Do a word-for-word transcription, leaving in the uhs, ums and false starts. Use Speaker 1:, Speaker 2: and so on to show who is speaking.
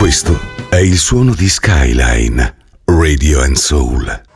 Speaker 1: Questo è il suono di Skyline Radio and Soul.